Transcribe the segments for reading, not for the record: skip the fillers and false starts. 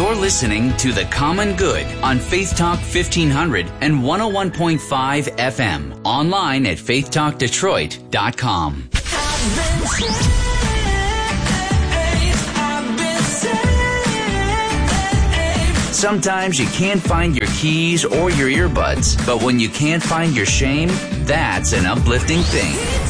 You're listening to The Common Good on Faith Talk 1500 and 101.5 FM. Online at faithtalkdetroit.com. Sometimes you can't find your keys or your earbuds, but when you can't find your shame, that's an uplifting thing.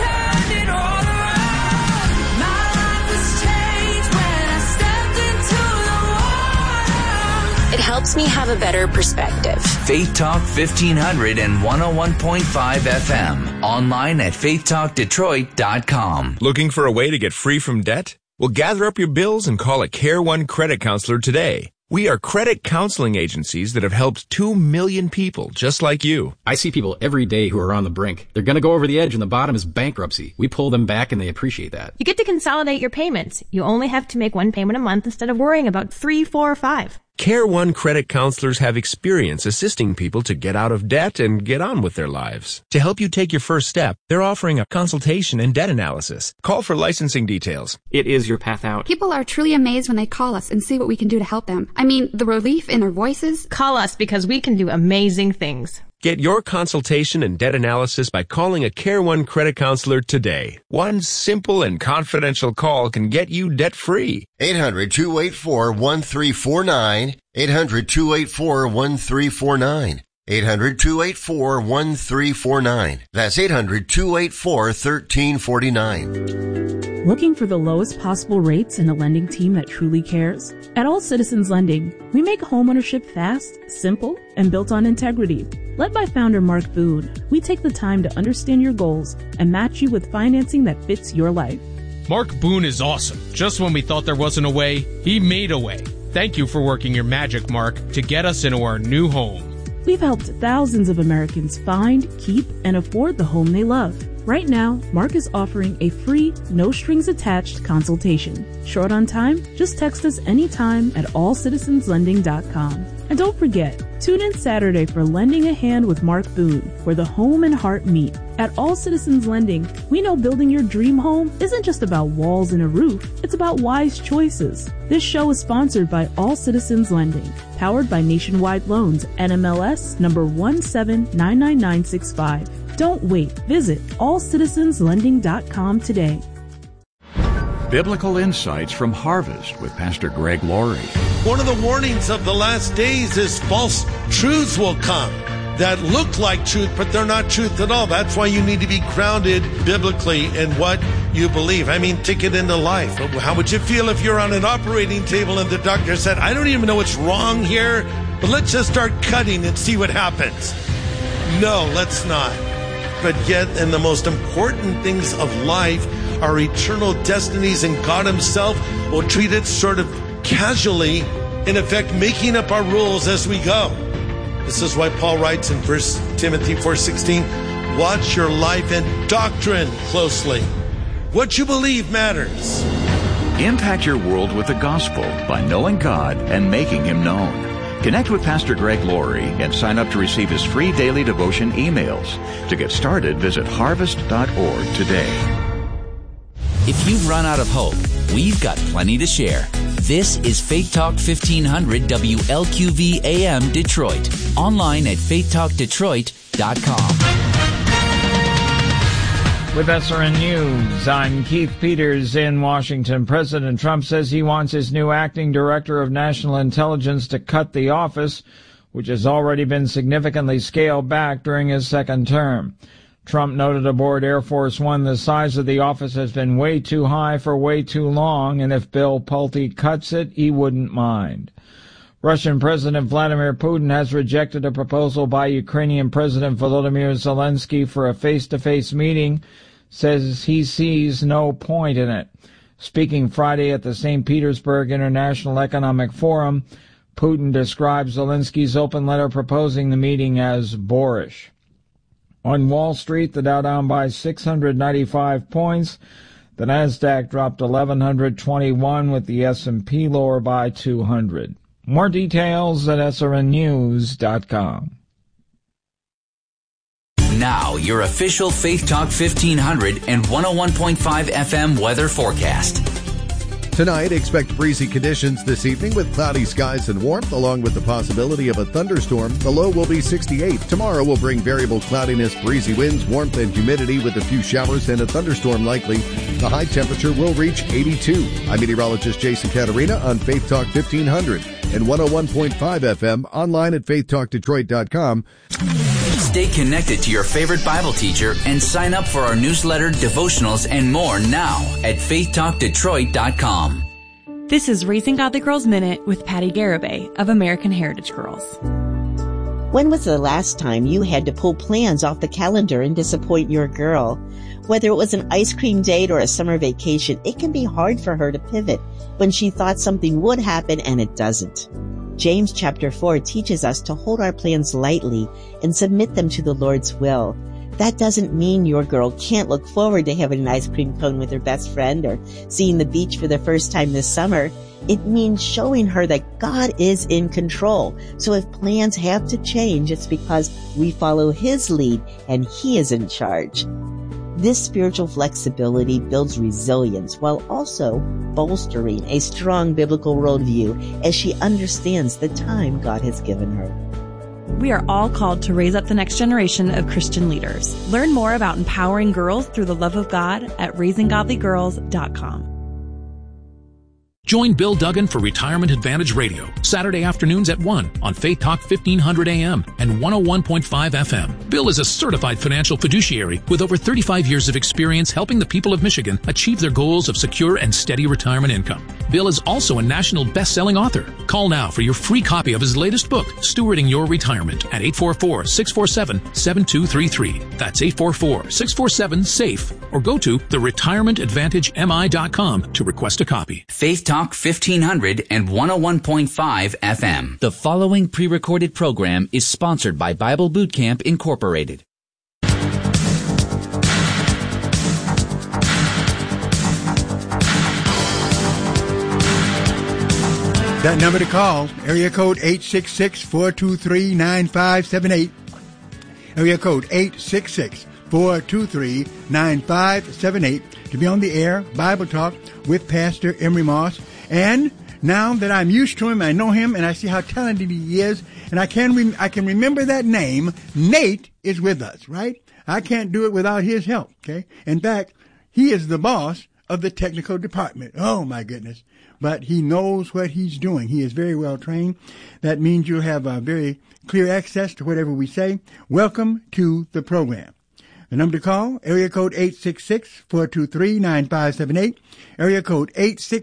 It helps me have a better perspective. Faith Talk 1500 and 101.5 FM. Online at faithtalkdetroit.com. Looking for a way to get free from debt? Well, gather up your bills and call a Care One credit counselor today. We are credit counseling agencies that have helped 2 million people just like you. I see people every day who are on the brink. They're going to go over the edge and the bottom is bankruptcy. We pull them back and they appreciate that. You get to consolidate your payments. You only have to make one payment a month instead of worrying about 3, 4, or 5. Care One credit counselors have experience assisting people to get out of debt and get on with their lives. To help you take your first step, they're offering a consultation and debt analysis. Call for licensing details. It is your path out. People are truly amazed when they call us and see what we can do to help them. I mean, the relief in their voices. Call us because we can do amazing things. Get your consultation and debt analysis by calling a Care One credit counselor today. One simple and confidential call can get you debt-free. 800-284-1349. 800-284-1349. 800-284-1349. That's 800-284-1349. Looking for the lowest possible rates and a lending team that truly cares? At All Citizens Lending, we make homeownership fast, simple, and built on integrity. Led by founder Mark Boone, we take the time to understand your goals and match you with financing that fits your life. Mark Boone is awesome. Just when we thought there wasn't a way, he made a way. Thank you for working your magic, Mark, to get us into our new home. We've helped thousands of Americans find, keep, and afford the home they love. Right now, Mark is offering a free, no-strings-attached consultation. Short on time? Just text us anytime at allcitizenslending.com. And don't forget, tune in Saturday for Lending a Hand with Mark Boone, where the home and heart meet. At All Citizens Lending, we know building your dream home isn't just about walls and a roof. It's about wise choices. This show is sponsored by All Citizens Lending, powered by Nationwide Loans, NMLS number 1799965. Don't wait. Visit allcitizenslending.com today. Biblical Insights from Harvest with Pastor Greg Laurie. One of the warnings of the last days is false truths will come that look like truth, but they're not truth at all. That's why you need to be grounded biblically in what you believe. I mean, take it into life. How would you feel if you're on an operating table and the doctor said, I don't even know what's wrong here, but let's just start cutting and see what happens? No, let's not. But yet, in the most important things of life, our eternal destinies, and God himself will treat it sort of casually, in effect, making up our rules as we go. This is why Paul writes in 1 Timothy 4:16, watch your life and doctrine closely. What you believe matters. Impact your world with the gospel by knowing God and making him known. Connect with Pastor Greg Laurie and sign up to receive his free daily devotion emails. To get started, visit harvest.org today. If you've run out of hope, we've got plenty to share. This is Faith Talk 1500 WLQV AM Detroit. Online at faithtalkdetroit.com. With SRN News, I'm Keith Peters in Washington. President Trump says he wants his new acting director of national intelligence to cut the office, which has already been significantly scaled back during his second term. Trump noted aboard Air Force One the size of the office has been way too high for way too long, and if Bill Pulte cuts it, he wouldn't mind. Russian President Vladimir Putin has rejected a proposal by Ukrainian President Volodymyr Zelensky for a face-to-face meeting, says he sees no point in it. Speaking Friday at the St. Petersburg International Economic Forum, Putin describes Zelensky's open letter proposing the meeting as boorish. On Wall Street, the Dow down by 695 points. The Nasdaq dropped 1,121 with the S&P lower by 200. More details at srnnews.com. Now, your official Faith Talk 1500 and 101.5 FM weather forecast. Tonight, expect breezy conditions this evening with cloudy skies and warmth, along with the possibility of a thunderstorm. The low will be 68. Tomorrow will bring variable cloudiness, breezy winds, warmth, and humidity with a few showers and a thunderstorm likely. The high temperature will reach 82. I'm meteorologist Jason Caterina on Faith Talk 1500 and 101.5 FM, online at faithtalkdetroit.com. Stay connected to your favorite Bible teacher and sign up for our newsletter, devotionals, and more now at faithtalkdetroit.com. This is Raising Godly Girls Minute with Patty Garibay of American Heritage Girls. When was the last time you had to pull plans off the calendar and disappoint your girl? Whether it was an ice cream date or a summer vacation, it can be hard for her to pivot when she thought something would happen and it doesn't. James chapter 4 teaches us to hold our plans lightly and submit them to the Lord's will. That doesn't mean your girl can't look forward to having an ice cream cone with her best friend or seeing the beach for the first time this summer. It means showing her that God is in control. So if plans have to change, it's because we follow His lead and He is in charge. This spiritual flexibility builds resilience while also bolstering a strong biblical worldview as she understands the time God has given her. We are all called to raise up the next generation of Christian leaders. Learn more about empowering girls through the love of God at raisinggodlygirls.com. Join Bill Duggan for Retirement Advantage Radio, Saturday afternoons at 1 on Faith Talk 1500 AM and 101.5 FM. Bill is a certified financial fiduciary with over 35 years of experience helping the people of Michigan achieve their goals of secure and steady retirement income. Bill is also a national best-selling author. Call now for your free copy of his latest book, Stewarding Your Retirement, at 844-647-7233. That's 844-647-SAFE. Or go to theretirementadvantagemi.com to request a copy. Faith Talk 1500 and 101.5 FM. The following pre-recorded program is sponsored by Bible Boot Camp Incorporated. That number to call, area code 866-423-9578. Area code 866-423-9578 to be on the air, Bible Talk with Pastor Emery Moss. And now that I'm used to him, I know him, and I see how talented he is, and I can remember that name, Nate is with us, right? I can't do it without his help, okay? In fact, he is the boss of the technical department. Oh, my goodness. But he knows what he's doing. He is very well trained. That means you'll have very clear access to whatever we say. Welcome to the program. The number to call, area code 866-423-9578. Area code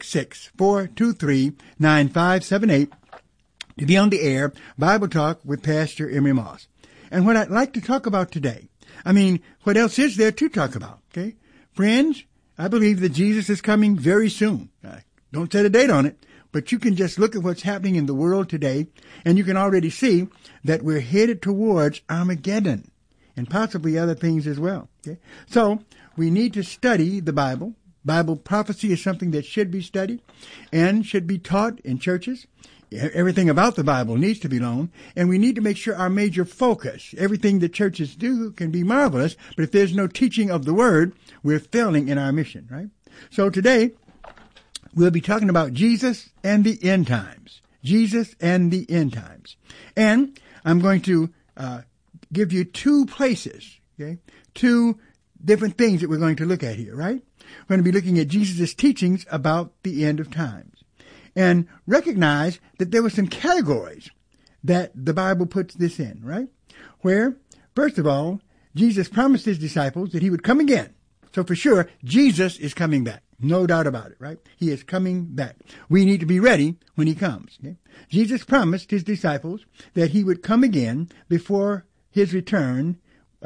866-423-9578 to be on the air, Bible Talk with Pastor Emery Moss. And what I'd like to talk about today, what else is there to talk about, okay? Friends, I believe that Jesus is coming very soon. Don't set a date on it, but you can just look at what's happening in the world today, and you can already see that we're headed towards Armageddon and possibly other things as well. Okay? So we need to study the Bible. Bible prophecy is something that should be studied and should be taught in churches. Everything about the Bible needs to be known, and we need to make sure our major focus, everything the churches do can be marvelous, but if there's no teaching of the Word, we're failing in our mission, right? So today, we'll be talking about Jesus and the end times. Jesus and the end times. And I'm going to give you two places, okay? Two different things that we're going to look at here, right? We're going to be looking at Jesus' teachings about the end of times. And recognize that there were some categories that the Bible puts this in, right? Where, first of all, Jesus promised his disciples that he would come again. So for sure, Jesus is coming back. No doubt about it, right? He is coming back. We need to be ready when he comes. Okay? Jesus promised his disciples that he would come again before his return.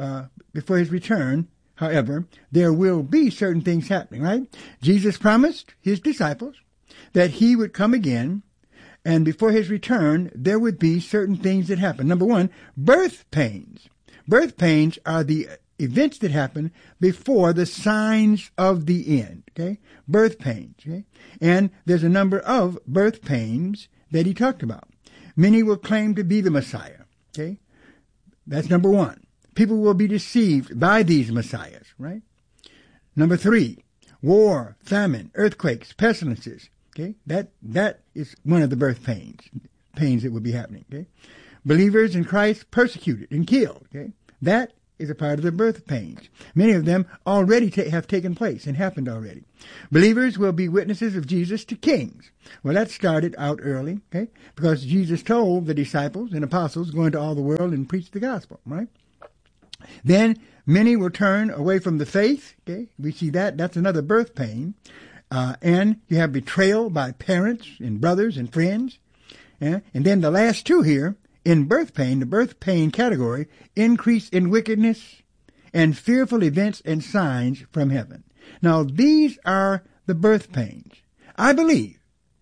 However, there will be certain things happening, right? Jesus promised his disciples that he would come again, and before his return, there would be certain things that happen. Number one, birth pains. Birth pains are the events that happen before the signs of the end, okay? Birth pains, okay? And there's a number of birth pains that he talked about. Many will claim to be the Messiah, okay? That's number one. People will be deceived by these messiahs, right? Number three, war, famine, earthquakes, pestilences, Okay, that is one of the birth pains that would be happening. Okay, believers in Christ persecuted and killed. Okay, that is a part of the birth pains. Many of them already have taken place and happened already. Believers will be witnesses of Jesus to kings. Well, that started out early, okay, because Jesus told the disciples and apostles, go into all the world and preach the gospel, right? Then many will turn away from the faith. Okay, we see that. That's another birth pain. And you have betrayal by parents and brothers and friends. And then the last two here, in birth pain, the birth pain category, increase in wickedness and fearful events and signs from heaven. Now, these are the birth pains. I believe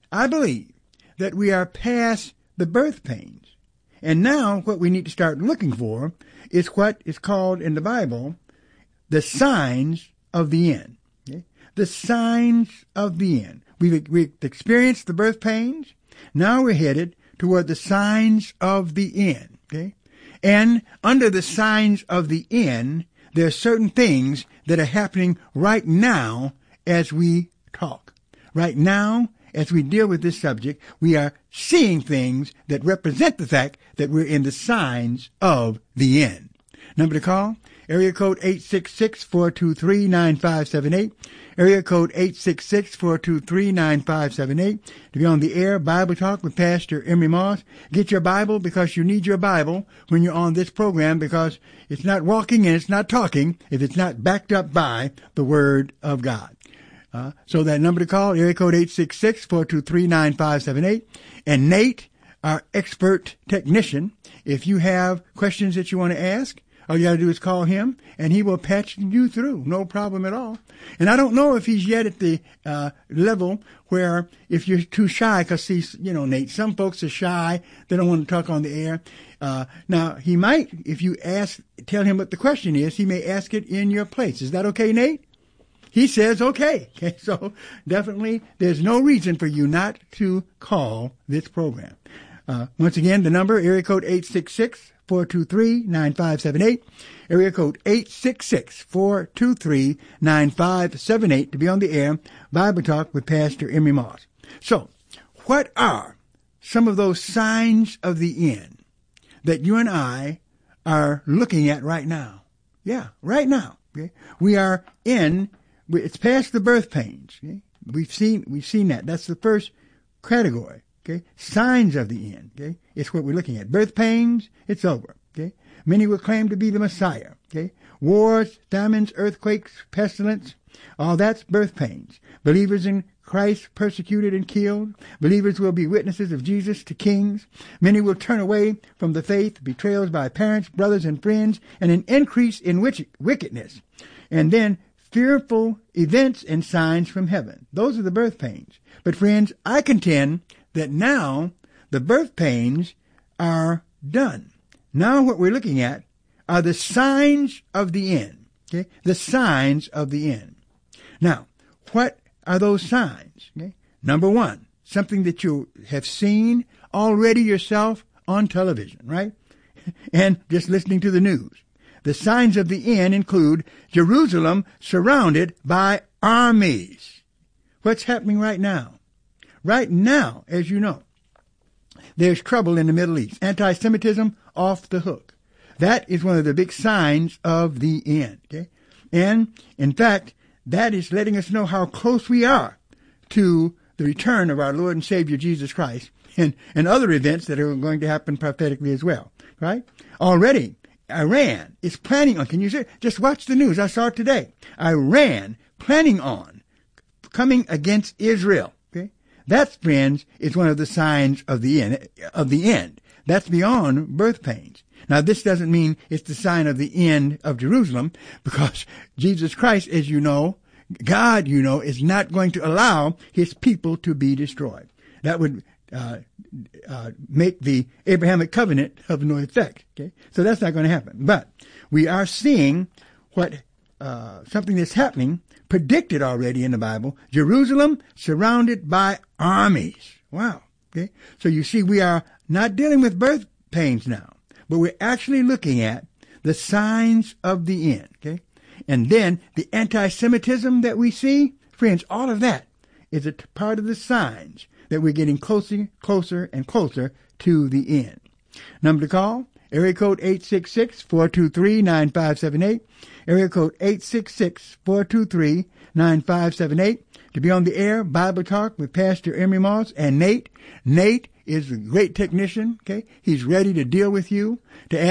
that we are past the birth pains. And now what we need to start looking for is what is called in the Bible the signs of the end. Okay? The signs of the end. We've experienced the birth pains. Now we're headed toward the signs of the end. Okay? And under the signs of the end, there are certain things that are happening right now as we talk. Right now, as we deal with this subject, we are seeing things that represent the fact that we're in the signs of the end. Number to call, area code 866-423-9578. Area code 866-423-9578. To be on the air, Bible Talk with Pastor Emery Moss. Get your Bible because you need your Bible when you're on this program, because it's not walking and it's not talking if it's not backed up by the Word of God. So that number to call, area code 866-423-9578. And Nate, our expert technician, if you have questions that you want to ask, all you got to do is call him, and he will patch you through. No problem at all. And I don't know if he's yet at the level where if you're too shy, because, Nate, some folks are shy. They don't want to talk on the air. Now, he might, if you tell him what the question is, he may ask it in your place. Is that okay, Nate? He says okay. Okay, so definitely there's no reason for you not to call this program. Once again, the number, area code 866-423-9578. Area code 866-423-9578 to be on the air. Bible Talk with Pastor Emery Moss. So, what are some of those signs of the end that you and I are looking at right now? Yeah, right now. Okay, it's past the birth pains. Okay? We've seen that. That's the first category. Okay, signs of the end. Okay, it's what we're looking at. Birth pains, it's over. Okay, many will claim to be the Messiah. Okay, wars, famines, earthquakes, pestilence, all that's birth pains. Believers in Christ persecuted and killed. Believers will be witnesses of Jesus to kings. Many will turn away from the faith, betrayals by parents, brothers, and friends, and an increase in wickedness. And then fearful events and signs from heaven. Those are the birth pains. But friends, I contend that now the birth pains are done. Now what we're looking at are the signs of the end. Okay? The signs of the end. Now, what are those signs? Okay? Number one, something that you have seen already yourself on television, right? And just listening to the news. The signs of the end include Jerusalem surrounded by armies. What's happening right now? Right now, as you know, there's trouble in the Middle East. Anti-Semitism off the hook. That is one of the big signs of the end. Okay? And, in fact, that is letting us know how close we are to the return of our Lord and Savior Jesus Christ and other events that are going to happen prophetically as well. Right? Already, Iran is planning on, can you say, just watch the news, I saw it today. Iran planning on coming against Israel. Okay? That, friends, is one of the signs of the end. That's beyond birth pains. Now, this doesn't mean it's the sign of the end of Jerusalem, because Jesus Christ, as you know, God, you know, is not going to allow his people to be destroyed. That would make the Abrahamic covenant of no effect. Okay, so that's not going to happen. But we are seeing something that's happening, predicted already in the Bible. Jerusalem surrounded by armies. Wow. Okay, so you see, we are not dealing with birth pains now, but we're actually looking at the signs of the end. Okay, and then the anti-Semitism that we see, friends, all of that is a part of the signs that we're getting closer and closer to the end. Number to call, area code 866-423-9578, area code 866-423-9578. To be on the air, Bible Talk with Pastor Emery Moss and Nate. Nate is a great technician, okay? He's ready to deal with you, to